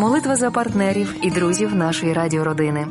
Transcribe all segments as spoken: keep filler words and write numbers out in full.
Молитва за партнерів і друзів нашої радіородини.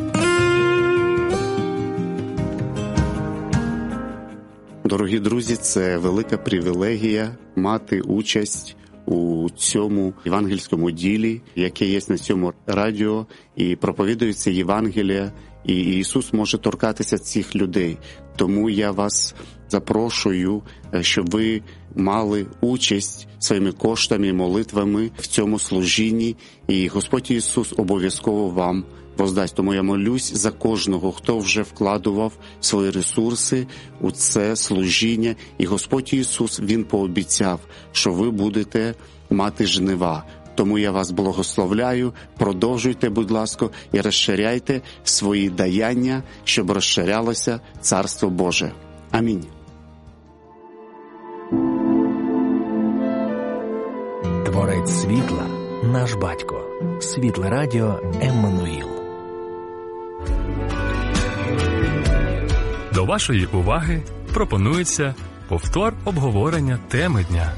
Дорогі друзі, це велика привілегія мати участь у цьому євангельському ділі, яке є на цьому радіо, і проповідується Євангелія, і Ісус може торкатися цих людей. Тому я вас запрошую, щоб ви мали участь своїми коштами, молитвами в цьому служінні, і Господь Ісус обов'язково вам воздасть. Тому я молюсь за кожного, хто вже вкладував свої ресурси у це служіння. І Господь Ісус, Він пообіцяв, що ви будете мати жнива. Тому я вас благословляю, продовжуйте, будь ласка, і розширяйте свої даяння, щоб розширялося Царство Боже. Амінь. Творець світла – наш батько. Світле радіо Еммануїл. До вашої уваги пропонується повтор обговорення теми дня.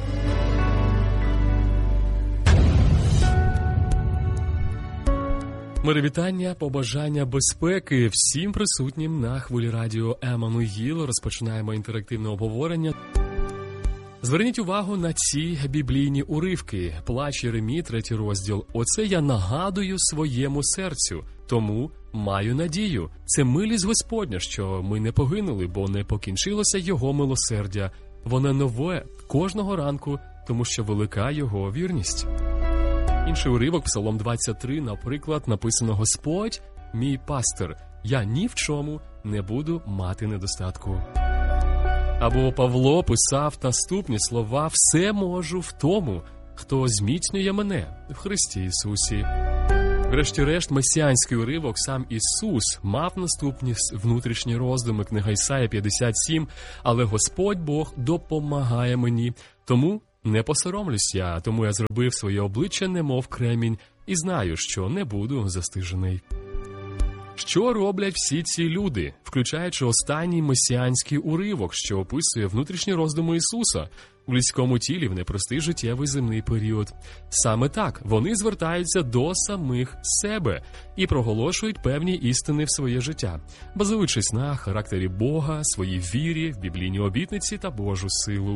Мири вітання, побажання безпеки всім присутнім на хвилі радіо Еммануїл. Розпочинаємо інтерактивне обговорення. Зверніть увагу на ці біблійні уривки. Плач Єремії, третій розділ. Оце я нагадую своєму серцю, тому маю надію. Це милість Господня, що ми не погинули, бо не покінчилося Його милосердя. Воно нове кожного ранку, тому що велика Його вірність. Інший уривок, Псалом двадцять три, наприклад, написано «Господь – мій пастир, я ні в чому не буду мати недостатку». Або Павло писав наступні слова «Все можу в тому, хто зміцнює мене в Христі Ісусі». Врешті-решт, месіанський уривок, сам Ісус мав наступні внутрішні роздуми, книга Ісая п'ятдесят сім, «Але Господь Бог допомагає мені, тому не посоромлюсь я, тому я зробив своє обличчя немов кремінь і знаю, що не буду застижений». Що роблять всі ці люди, включаючи останній месіанський уривок, що описує внутрішні роздуми Ісуса в людському тілі в непростий життєвий земний період? Саме так, вони звертаються до самих себе і проголошують певні істини в своє життя, базуючись на характері Бога, своїй вірі, в біблійні обітниці та Божу силу.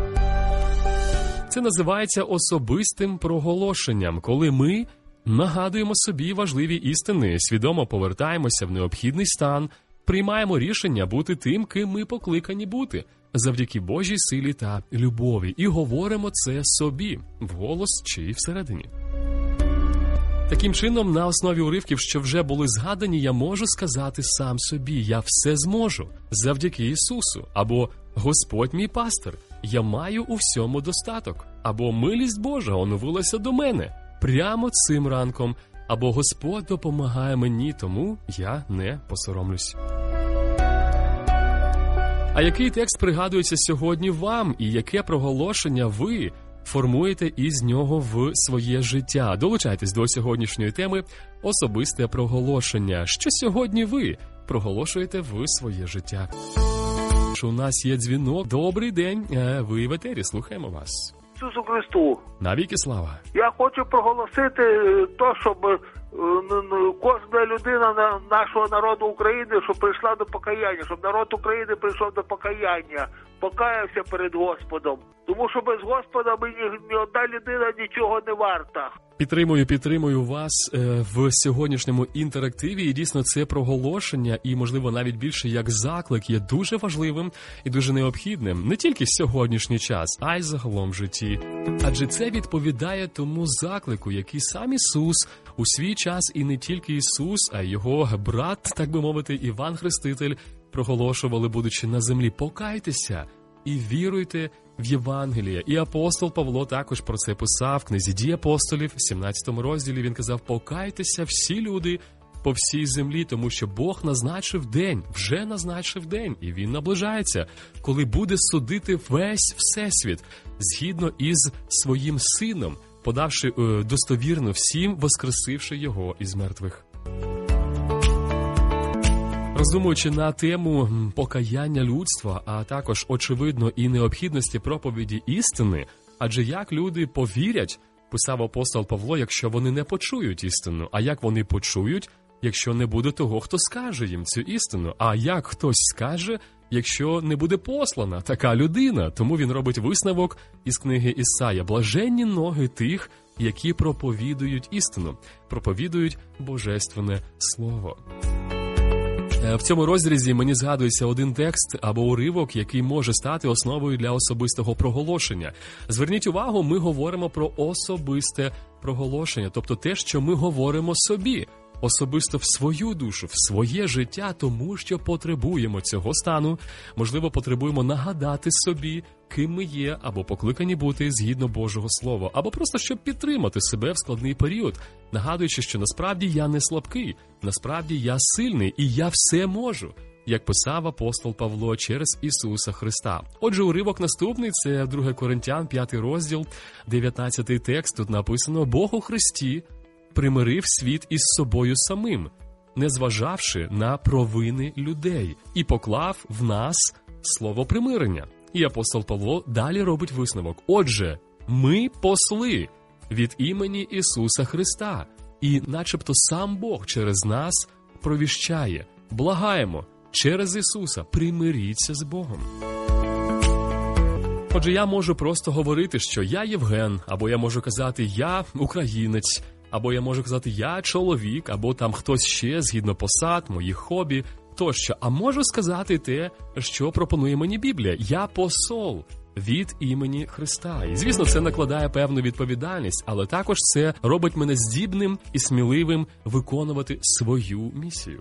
Це називається особистим проголошенням, коли ми нагадуємо собі важливі істини, свідомо повертаємося в необхідний стан, приймаємо рішення бути тим, ким ми покликані бути, завдяки Божій силі та любові, і говоримо це собі, вголос чи всередині. Таким чином, на основі уривків, що вже були згадані, я можу сказати сам собі: я все зможу завдяки Ісусу, або Господь мій пастир, я маю у всьому достаток, або милість Божа оновилася до мене прямо цим ранком, або Господь допомагає мені, тому я не посоромлюсь. А який текст пригадується сьогодні вам, і яке проголошення ви формуєте із нього в своє життя? Долучайтесь до сьогоднішньої теми «Особисте проголошення». Що сьогодні ви проголошуєте в своє життя? У нас є дзвінок. Добрий день, ви в етері, слухаємо вас. Ісусу Христу. Навіки слава. Я хочу проголосити то, щоб кожна людина нашого народу України, щоб прийшла до покаяння, щоб народ України прийшов до покаяння, покаявся перед Господом. Тому що без Господа ми ні, ні одна людина нічого не варта. Підтримую, підтримую вас е, в сьогоднішньому інтерактиві. І дійсно це проголошення, і, можливо, навіть більше як заклик, є дуже важливим і дуже необхідним. Не тільки в сьогоднішній час, а й загалом в житті. Адже це відповідає тому заклику, який сам Ісус у свій час, і не тільки Ісус, а й його брат, так би мовити, Іван Хреститель, проголошували, будучи на землі: покайтеся і віруйте в Євангеліє. І апостол Павло також про це писав в книзі «Дії апостолів», в сімнадцятому розділі. Він казав: покайтеся всі люди по всій землі, тому що Бог назначив день, вже назначив день, і він наближається, коли буде судити весь всесвіт, згідно із своїм сином, подавши е, достовірно всім, воскресивши його із мертвих. Роздумуючи на тему покаяння людства, а також, очевидно, і необхідності проповіді істини, адже як люди повірять, писав апостол Павло, якщо вони не почують істину. А як вони почують, якщо не буде того, хто скаже їм цю істину? А як хтось скаже, якщо не буде послана така людина? Тому він робить висновок із книги Ісая. Блаженні ноги тих, які проповідують істину, проповідують божественне слово. В цьому розрізі мені згадується один текст або уривок, який може стати основою для особистого проголошення. Зверніть увагу, ми говоримо про особисте проголошення, тобто те, що ми говоримо собі, особисто в свою душу, в своє життя, тому що потребуємо цього стану, можливо, потребуємо нагадати собі, ким ми є, або покликані бути згідно Божого Слова, або просто щоб підтримати себе в складний період, нагадуючи, що насправді я не слабкий, насправді я сильний і я все можу, як писав апостол Павло через Ісуса Христа. Отже, уривок наступний – це Друге Коринтян, п'ятий розділ, дев'ятнадцятий текст. Тут написано: «Бог у Христі примирив світ із собою самим, не зважавши на провини людей, і поклав в нас слово примирення». І апостол Павло далі робить висновок. Отже, ми посли від імені Ісуса Христа, і начебто сам Бог через нас провіщає. Благаємо, через Ісуса примиріться з Богом. Отже, я можу просто говорити, що я Євген, або я можу казати «я українець», або я можу казати «я чоловік», або там хтось ще згідно посад, моїх хобі, тощо. А можу сказати те, що пропонує мені Біблія. Я посол від імені Христа. І, звісно, це накладає певну відповідальність, але також це робить мене здібним і сміливим виконувати свою місію.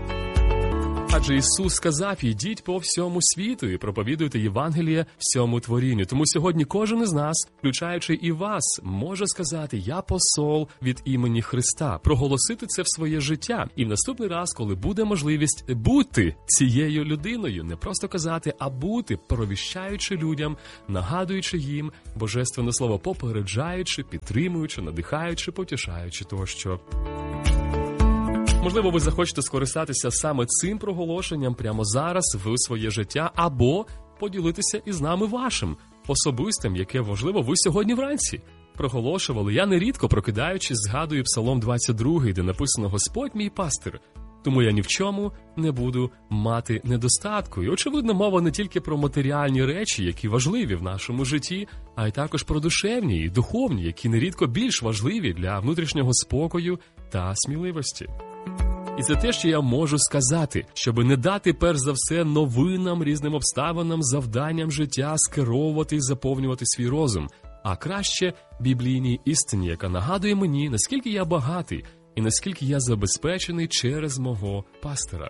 Адже Ісус сказав: «Ідіть по всьому світу і проповідуйте Євангеліє всьому творінню». Тому сьогодні кожен із нас, включаючи і вас, може сказати: «Я посол від імені Христа», проголосити це в своє життя. І в наступний раз, коли буде можливість бути цією людиною, не просто казати, а бути, провіщаючи людям, нагадуючи їм божественне слово, попереджаючи, підтримуючи, надихаючи, потішаючи тощо. Можливо, ви захочете скористатися саме цим проголошенням прямо зараз в своє життя, або поділитися із нами вашим, особистим, яке, можливо, ви сьогодні вранці проголошували. Я нерідко, прокидаючись, згадую Псалом двадцять другий, де написано: «Господь мій пастир, тому я ні в чому не буду мати недостатку». І, очевидно, мова не тільки про матеріальні речі, які важливі в нашому житті, а й також про душевні і духовні, які нерідко більш важливі для внутрішнього спокою та сміливості. І це те, що я можу сказати, щоб не дати перш за все новинам, різним обставинам, завданням життя скеровувати і заповнювати свій розум, а краще біблійній істині, яка нагадує мені, наскільки я багатий і наскільки я забезпечений через мого пастора.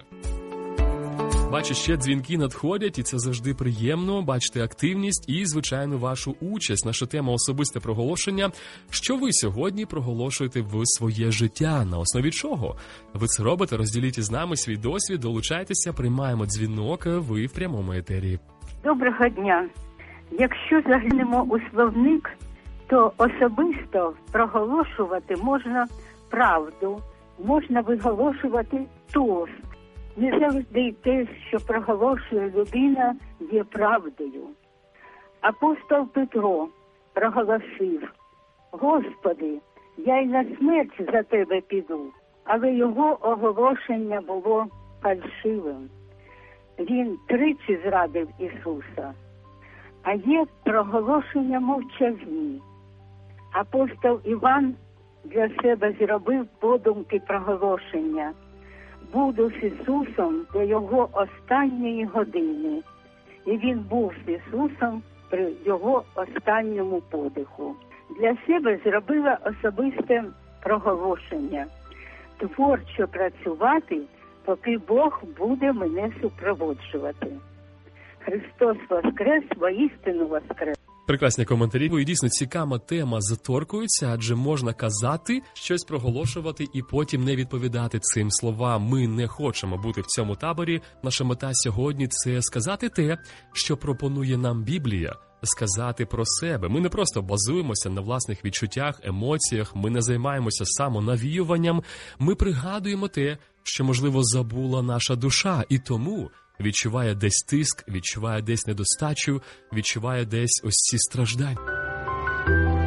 Бачу, ще дзвінки надходять, і це завжди приємно. Бачите активність і, звичайно, вашу участь. Наша тема – особисте проголошення. Що ви сьогодні проголошуєте в своє життя? На основі чого? Ви це робите? Розділіть із нами свій досвід, долучайтеся, приймаємо дзвінок, ви в прямому етері. Доброго дня. Якщо заглянемо у словник, то особисто проголошувати можна правду, можна виголошувати тост. Не завжди те, що проголошує людина, є правдою. Апостол Петро проголосив: «Господи, я й на смерть за тебе піду». Але його оголошення було фальшивим. Він тричі зрадив Ісуса. А є проголошення мовчазні. Апостол Іван для себе зробив подумки проголошення: «Буду з Ісусом до Його останньої години». І він був з Ісусом при Його останньому подиху. Для себе зробила особисте проголошення: творчо працювати, поки Бог буде мене супроводжувати. Христос воскрес, воістину воскрес. Прекрасні коментарі. І дійсно цікава тема заторкується, адже можна казати, щось проголошувати і потім не відповідати цим словам. Ми не хочемо бути в цьому таборі. Наша мета сьогодні – це сказати те, що пропонує нам Біблія, сказати про себе. Ми не просто базуємося на власних відчуттях, емоціях, ми не займаємося самонавіюванням, ми пригадуємо те, що, можливо, забула наша душа, і тому відчуває десь тиск, відчуває десь недостачу, відчуває десь ось ці страждання.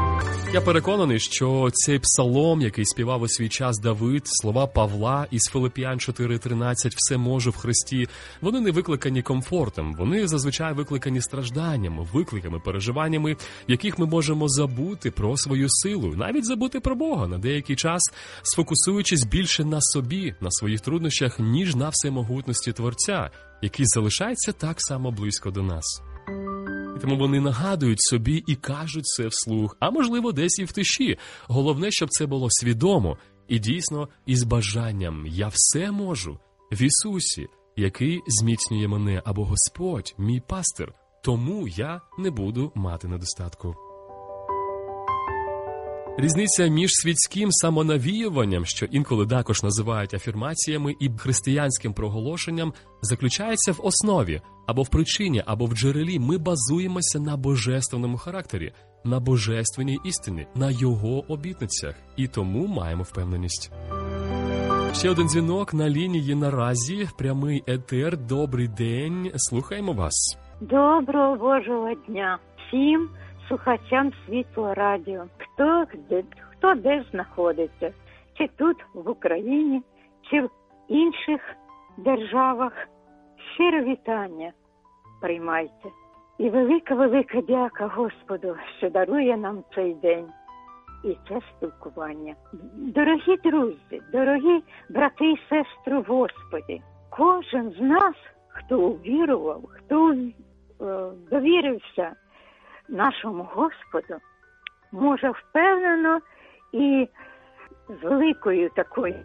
Я переконаний, що цей псалом, який співав у свій час Давид, слова Павла із Филип'ян чотири тринадцять «Все можу в Христі», вони не викликані комфортом, вони зазвичай викликані стражданнями, викликами, переживаннями, в яких ми можемо забути про свою силу, навіть забути про Бога на деякий час, сфокусуючись більше на собі, на своїх труднощах, ніж на всемогутності Творця, який залишається так само близько до нас. Тому вони нагадують собі і кажуть це вслух, а можливо десь і в тиші. Головне, щоб це було свідомо і дійсно із бажанням «Я все можу» в Ісусі, який зміцнює мене, або Господь, мій пастир, тому я не буду мати недостатку. Різниця між світським самонавіюванням, що інколи також називають афірмаціями, і християнським проголошенням заключається в основі, або в причині, або в джерелі. Ми базуємося на божественному характері, на божественній істині, на Його обітницях. І тому маємо впевненість. Ще один дзвінок на лінії наразі. Прямий етер. Добрий день. Слухаємо вас. Доброго Божого дня всім слухачам Світло Радіо. Хто де, хто де знаходиться, чи тут в Україні, чи в інших державах. Щиро вітання приймайте. І велика-велика дяка Господу, що дарує нам цей день і це спілкування. Дорогі друзі, дорогі брати і сестри в Господі, кожен з нас, хто увірував, хто е, довірився нашому Господу, може впевнено і з великою такою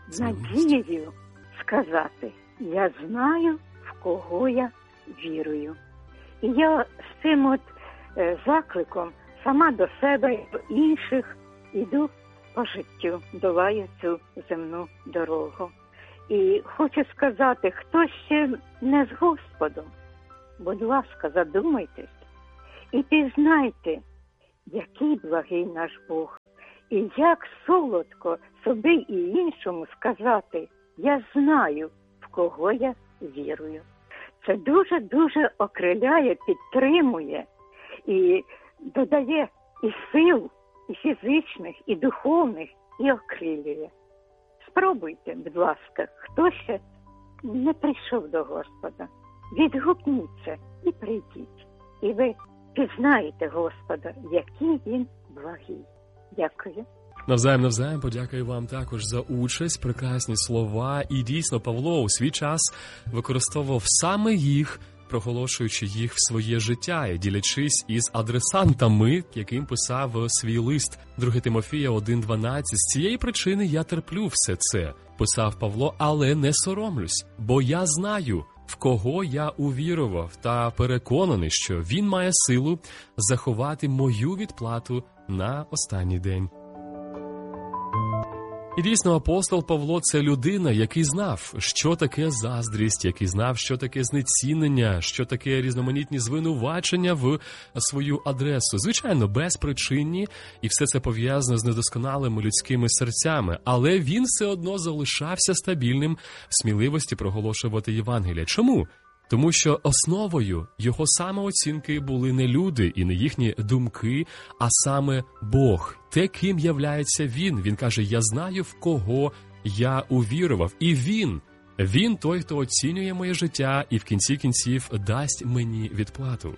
надією сказати: я знаю, в кого я вірую. І я з цим от е, закликом сама до себе і до інших іду по життю, долаю цю земну дорогу. І хочу сказати, хто ще не з Господом, будь ласка, задумайтесь і пізнайте, який благий наш Бог. І як солодко собі і іншому сказати: я знаю, в кого я вірую. Це дуже-дуже окриляє, підтримує і додає і сил, і фізичних, і духовних, і окрилює. Спробуйте, будь ласка, хто ще не прийшов до Господа, відгукніться і прийдіть. І ви пізнаєте Господа, який Він благий. Дякую. Навзаєм, навзаєм, подякую вам також за участь, прекрасні слова. І дійсно, Павло у свій час використовував саме їх, проголошуючи їх в своє життя і ділячись із адресантами, яким писав свій лист. Друге Тимофія один дванадцять. З цієї причини я терплю все це, писав Павло, але не соромлюсь, бо я знаю, в кого я увірував, та переконаний, що він має силу заховати мою відплату на останній день. І дійсно, апостол Павло – це людина, який знав, що таке заздрість, який знав, що таке знецінення, що таке різноманітні звинувачення в свою адресу. Звичайно, безпричинні, і все це пов'язано з недосконалими людськими серцями. Але він все одно залишався стабільним в сміливості проголошувати Євангелія. Чому? Тому що основою його самооцінки були не люди і не їхні думки, а саме Бог. Те, ким являється Він. Він каже: я знаю, в кого я увірував. І Він, Він той, хто оцінює моє життя і в кінці кінців дасть мені відплату.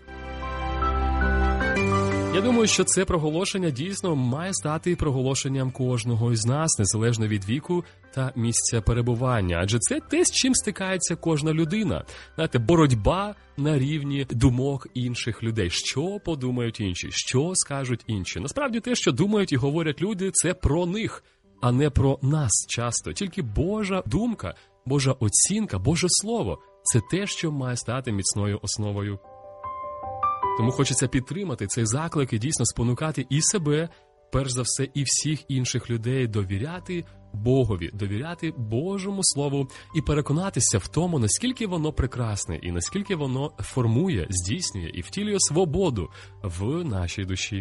Я думаю, що це проголошення дійсно має стати проголошенням кожного із нас, незалежно від віку та місця перебування. Адже це те, з чим стикається кожна людина. Знаєте, боротьба на рівні думок інших людей. Що подумають інші? Що скажуть інші? Насправді те, що думають і говорять люди, це про них, а не про нас часто. Тільки Божа думка, Божа оцінка, Боже Слово – це те, що має стати міцною основою. Тому хочеться підтримати цей заклик і дійсно спонукати і себе, перш за все, і всіх інших людей довіряти Богові, довіряти Божому Слову і переконатися в тому, наскільки воно прекрасне і наскільки воно формує, здійснює і втілює свободу в нашій душі.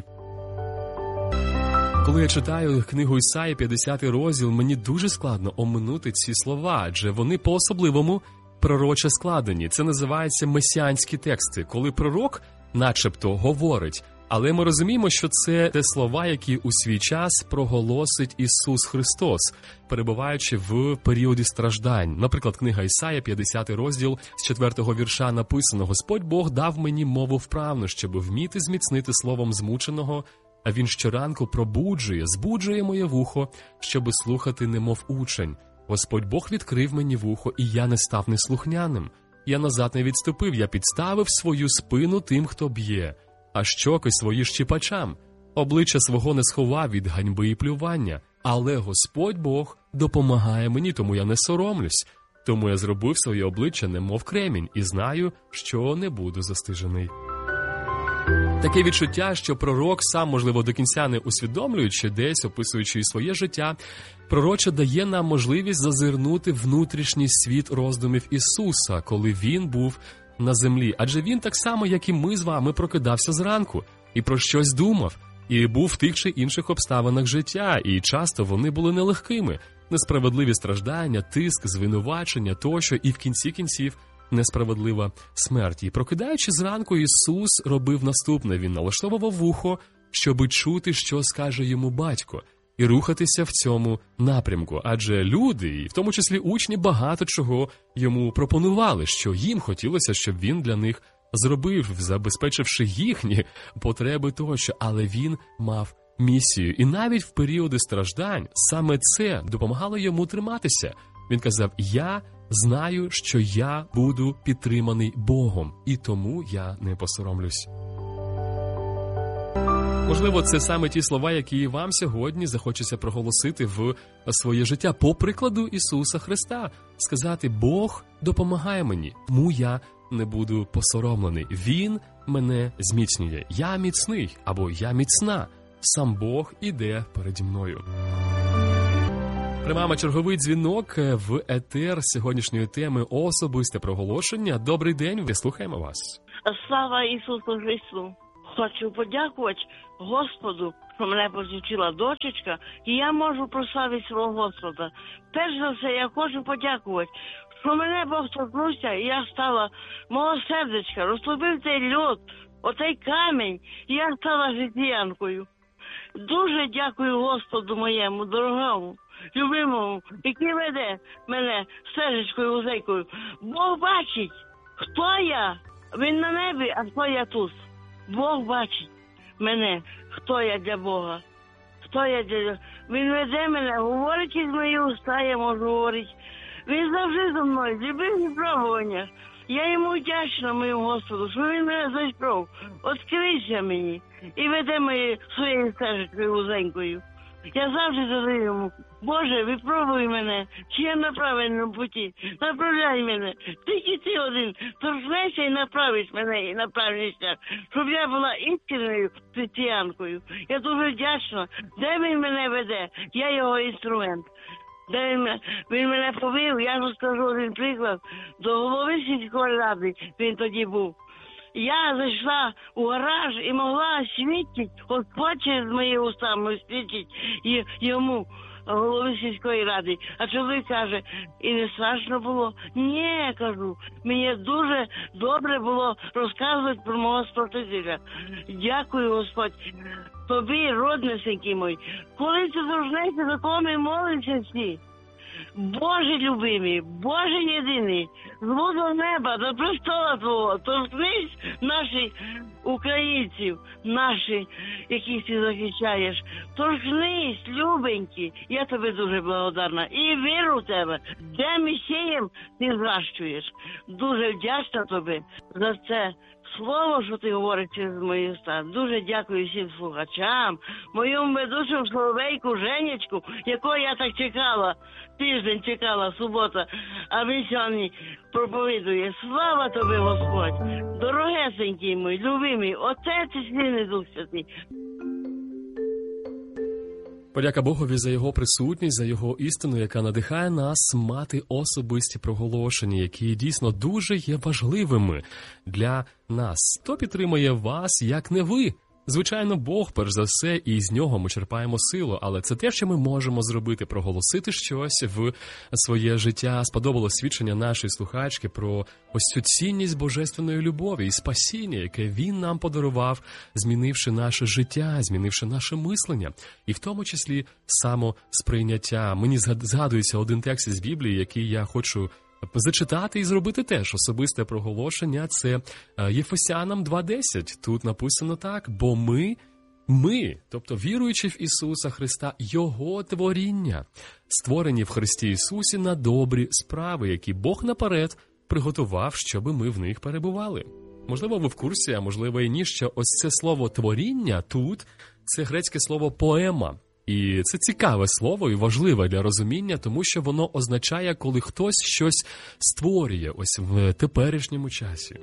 Коли я читаю книгу Ісаї, п'ятдесятий розділ, мені дуже складно оминути ці слова, адже вони по-особливому пророче складені. Це називається месіанські тексти, коли пророк начебто говорить, Але ми розуміємо, що це те слова, які у свій час проголосить Ісус Христос, перебуваючи в періоді страждань. Наприклад, книга Ісая, п'ятдесятий розділ, з четвертого вірша написано: «Господь Бог дав мені мову вправну, щоб вміти зміцнити словом змученого, а Він щоранку пробуджує, збуджує моє вухо, щоби слухати немов учень. Господь Бог відкрив мені вухо, і я не став неслухняним. Я назад не відступив, я підставив свою спину тим, хто б'є, а щоки свої щіпачам. Обличчя свого не сховав від ганьби і плювання. Але Господь Бог допомагає мені, тому я не соромлюсь. Тому я зробив своє обличчя немов кремінь і знаю, що не буду застижений». Таке відчуття, що пророк сам, можливо, до кінця не усвідомлюючи, десь описуючи своє життя, пророче дає нам можливість зазирнути внутрішній світ роздумів Ісуса, коли Він був на землі. Адже Він так само, як і ми з вами, прокидався зранку і про щось думав, і був в тих чи інших обставинах життя, і часто вони були нелегкими. Несправедливі страждання, тиск, звинувачення тощо, і в кінці кінців несправедлива смерть. І прокидаючи зранку, Ісус робив наступне. Він налаштовував вухо, щоби чути, що скаже йому батько, і рухатися в цьому напрямку. Адже люди, і в тому числі учні, багато чого йому пропонували, що їм хотілося, щоб він для них зробив, забезпечивши їхні потреби тощо. Але він мав місію. І навіть в періоди страждань саме це допомагало йому триматися. Він казав: «Я знаю, що я буду підтриманий Богом, і тому я не посоромлюсь». Можливо, це саме ті слова, які і вам сьогодні захочеться проголосити в своє життя. По прикладу Ісуса Христа. Сказати: «Бог допомагає мені, тому я не буду посоромлений. Він мене зміцнює. Я міцний» або «Я міцна. Сам Бог іде переді мною». Приймаємо черговий дзвінок в етер сьогоднішньої теми «Особисте проголошення». Добрий день, слухаємо вас. Слава Ісусу Христу! Хочу подякувати Господу, що мене позичила дочечка, і я можу прославити свого Господа. Перш за все, я хочу подякувати, що мене Бог торкнувся, і я стала мого сердечка, розслабив цей льод, оцей камінь, і я стала християнкою. Дуже дякую Господу моєму, дорогому, любимому, який веде мене стежечкою вузейкою. Бог бачить, хто я. Він на небі, а хто я тут. Бог бачить мене, хто я для Бога. Хто я для... Він веде мене, говорить із мої уста, я можу говорити. Він завжди зі мною, любив випробування. Я йому вдячна, моєму Господу, що він мене зайшов. Відкрився мені і веде мене своєю стежечкою вузенькою. Я завжди задаю йому: «Боже, випробуй мене, чи я на правильному путі, направляй мене, тільки ти один, торкнешся і направиш мене і на правильний шлях, щоб я була істинною християнкою». Я дуже вдячна, де він мене веде, я його інструмент. Де він, він мене повів, я розкажу один приклад, до голови сільської ради він тоді був. Я зайшла у гараж і могла свідчити, Господь через мої уста свідчить йому, голови сільської ради. А чоловік каже: «І не страшно було?» Ні, кажу, мені дуже добре було розказувати про мого Спасителя. Дякую, Господь, тобі, роднесенький мой. Коли ти торкнешся, за кого ми молимося всі? Боже любимий, Боже єдиний, з воду неба до престола Твого, торкнись наших українців, наші, яких ти захищаєш. Торкнись, любенький, я тобі дуже благодарна. І віру в тебе, де ми сієм, ти зращуєш. Дуже вдячна тобі за це слово, що ти говориш через мої уста. Дуже дякую всім слухачам, моєму ведучому Соловейку Женечку, якого я так чекала, тиждень чекала, субота, а він сьогодні проповідує. Слава тобі, Господь, дорогесенький мій, любимий, Отець і Син і Дух Святий. Подяка Богові за його присутність, за його істину, яка надихає нас мати особисті проголошення, які дійсно дуже є важливими для нас. Хто підтримує вас, як не ви, Звичайно, Бог, перш за все, і з нього ми черпаємо силу, але це те, що ми можемо зробити, проголосити щось в своє життя. Сподобалось свідчення нашої слухачки про ось цю цінність божественної любові і спасіння, яке Він нам подарував, змінивши наше життя, змінивши наше мислення, і в тому числі самосприйняття. Мені згадується один текст із Біблії, який я хочу зачитати і зробити теж особисте проголошення. Це Єфесянам два десять. Тут написано так: «Бо ми, ми, тобто віруючи в Ісуса Христа, Його творіння, створені в Христі Ісусі на добрі справи, які Бог наперед приготував, щоби ми в них перебували». Можливо, ви в курсі, а можливо і ні, що ось це слово «творіння» тут – це грецьке слово «поема». І це цікаве слово і важливе для розуміння, тому що воно означає, коли хтось щось створює ось в теперішньому часі.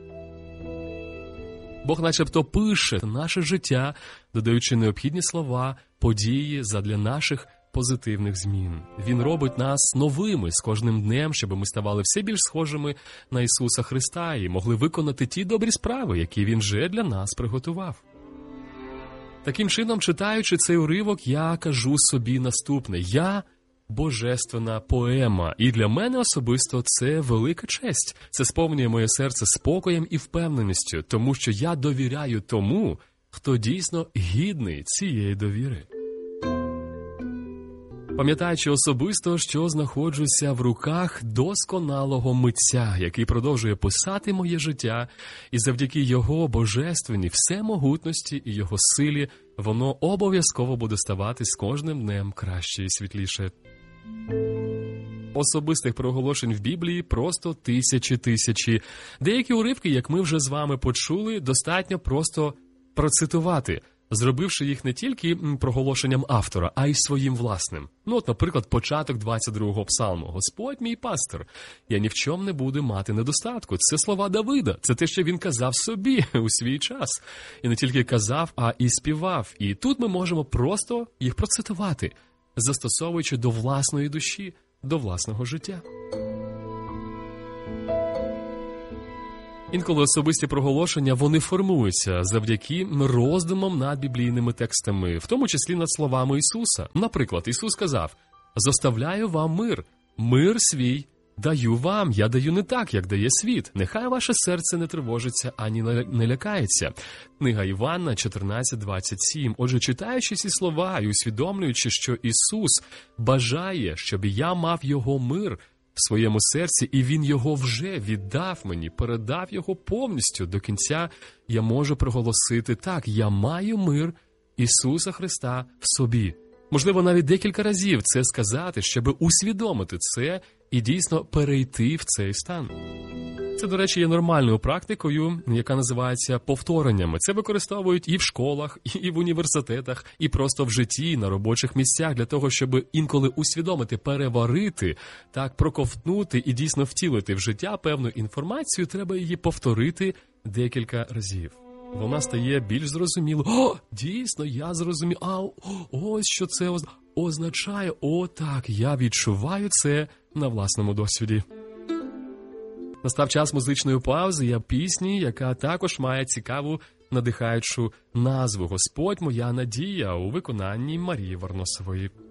Бог начебто пише наше життя, додаючи необхідні слова, події задля наших позитивних змін. Він робить нас новими з кожним днем, щоб ми ставали все більш схожими на Ісуса Христа і могли виконати ті добрі справи, які Він вже для нас приготував. Таким чином, читаючи цей уривок, я кажу собі наступне: я – божественна поема, і для мене особисто це велика честь. Це сповнює моє серце спокоєм і впевненістю, тому що я довіряю тому, хто дійсно гідний цієї довіри. Пам'ятаючи особисто, що знаходжуся в руках досконалого митця, який продовжує писати моє життя, і завдяки його божественній всемогутності і його силі воно обов'язково буде ставати з кожним днем краще і світліше. Особистих проголошень в Біблії просто тисячі-тисячі. Деякі уривки, як ми вже з вами почули, достатньо просто процитувати, зробивши їх не тільки проголошенням автора, а й своїм власним. Ну от, наприклад, початок двадцять другого псалму. «Господь мій пастир, я ні в чому не буду мати недостатку». Це слова Давида, це те, що він казав собі у свій час. І не тільки казав, а і співав. І тут ми можемо просто їх процитувати, застосовуючи до власної душі, до власного життя. Інколи особисті проголошення, вони формуються завдяки роздумам над біблійними текстами, в тому числі над словами Ісуса. Наприклад, Ісус сказав: «Зоставляю вам мир, мир свій даю вам, я даю не так, як дає світ. Нехай ваше серце не тривожиться, ані не лякається». Книга Івана чотирнадцять двадцять сім. Отже, читаючи ці слова і усвідомлюючи, що Ісус бажає, щоб я мав Його мир в своєму серці, і Він його вже віддав мені, передав його повністю до кінця, я можу проголосити: так, я маю мир Ісуса Христа в собі. Можливо, навіть декілька разів це сказати, щоб усвідомити це і дійсно перейти в цей стан. Це, до речі, є нормальною практикою, яка називається повтореннями. Це використовують і в школах, і в університетах, і просто в житті, і на робочих місцях, для того, щоб інколи усвідомити, переварити, так, проковтнути і дійсно втілити в життя певну інформацію, треба її повторити декілька разів. Вона стає більш зрозумілою. О, дійсно, я зрозумів. А, ось що це означає. О, так, я відчуваю це на власному досвіді. Настав час музичної паузи, я пісні, яка також має цікаву, надихаючу назву «Господь моя надія» у виконанні Марії Варносової.